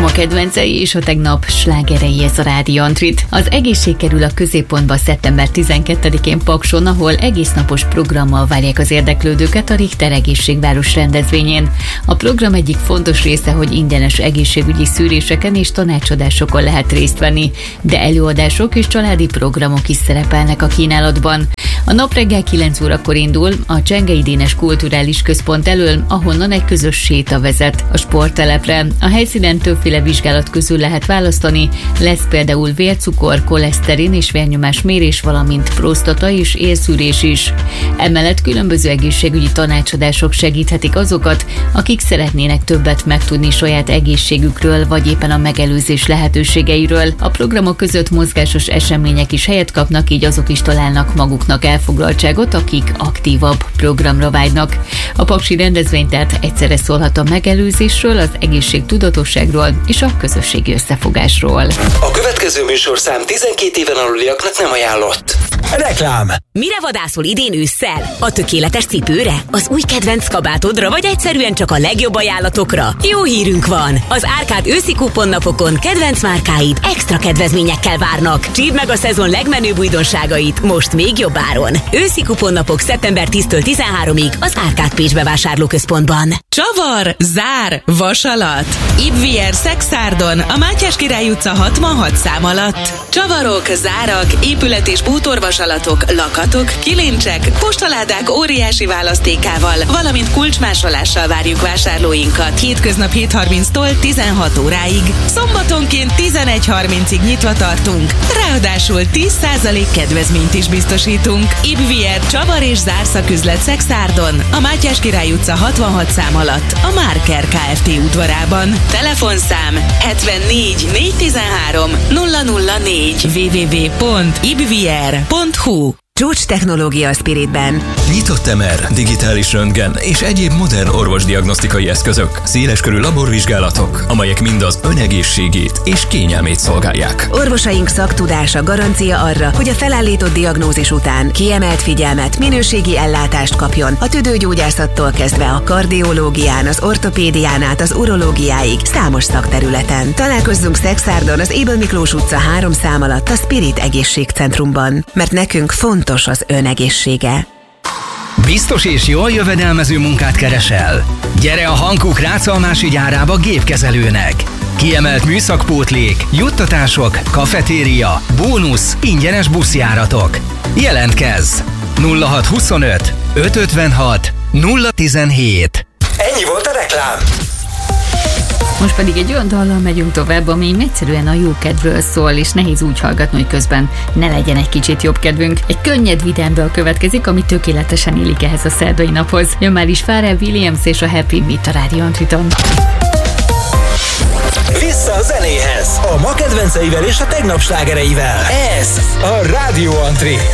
ma kedvencei és a tegnap slágerei, ez a Rádió Antrit. Az egészség kerül a középpontba szeptember 12-én Pakson, ahol egésznapos programmal várják az érdeklődőket a Richter Egészségváros rendezvényén. A program egyik fontos része, hogy ingyenes egészségügyi szűréseken és tanácsadásokon lehet részt venni, de előadások és családi programok is szerepelnek a kínálatban. A nap reggel 9 órakor indul a Csengei Dénes Kulturális Központ elől, ahonnan egy közös séta vezet a sporttelepre. A helyszínen többféle vizsgálat közül lehet választani, lesz például vércukor, koleszterin és vérnyomás mérés, valamint próstata és érszűrés is. Emellett különböző egészségügyi tanácsadások segíthetik azokat, akik szeretnének többet megtudni saját egészségükről, vagy éppen a megelőzés lehetőségeiről. A programok között mozgásos események is helyet kapnak, így azok is találnak maguknak elfoglaltságot, akik aktívabb programra vágynak. A paksi rendezvény tehát egyszerre szólhat a megelőzésről, az egészségtudatosságról és a közösségi összefogásról. A következő műsorszám 12 éven aluliaknak nem ajánlott. Reklám! Mire vadászol idén ősszel? A tökéletes cipőre? Az új kedvenc kabátodra, vagy egyszerűen csak a legjobb ajánlatokra? Jó hírünk van! Az Árkád őszi kuponnapokon kedvenc márkáid extra kedvezményekkel várnak. Csípd meg a szezon legmenőbb újdonságait most még jobb áron. Őszi kuponnapok szeptember 10-től 13-ig az Árkád Pécs bevásárlóközpontban. Csavar, zár, vasalat. Ibvier Szexárdon, a Mátyás Király utca 66 szám alatt. Csavarok, zárak, épület és bútorvasalatok, lakatok, kilincsek, postaládák óriási választékával, valamint kulcsmásolással várjuk vásárlóinkat. Hétköznap 7:30-tól 16 óráig. Szombatonként 11:30-ig nyitva tartunk. Ráadásul 10% kedvezményt is biztosítunk. Ibvier Csavar és zárszaküzlet Szexárdon, a Mátyás Király utca 66 szám alatt, a Márker Kft. Udvarában. Telefonszám 74 413 004 www.ibvier.hu. Csúcs technológia a Spiritben. Nyitott MR, digitális röntgen és egyéb modern orvosdiagnosztikai eszközök, széleskörű laborvizsgálatok, amelyek mind az önegészségét és kényelmét szolgálják. Orvosaink szaktudása garancia arra, hogy a felállított diagnózis után kiemelt figyelmet, minőségi ellátást kapjon a tüdőgyógyászattól kezdve a kardiológián, az ortopédián át az urológiáig számos szakterületen. Találkozzunk Szexárdon, az Ébel Miklós utca 3 szám alatt a Spirit Egészségcentrumban, mert nekünk fontos az önegészsége. Biztos és jól jövedelmező munkát keresel? Gyere a Hankook Rácalmási gyárába gépkezelőnek! Kiemelt műszakpótlék, juttatások, kafetéria, bónusz, ingyenes buszjáratok. Jelentkezz! 0625 556 017. Ennyi volt a reklám! Most pedig egy olyan dallal megyünk tovább, ami egyszerűen a jó kedvről szól, és nehéz úgy hallgatni, hogy közben ne legyen egy kicsit jobb kedvünk. Egy könnyed vidámból következik, ami tökéletesen illik ehhez a szerdai naphoz. Jön már is Pharrell Williams és a Happy Meet a Rádió Antriton. Vissza a zenéhez! A ma kedvenceivel és a tegnap slágereivel. Ez a Rádió Antrit.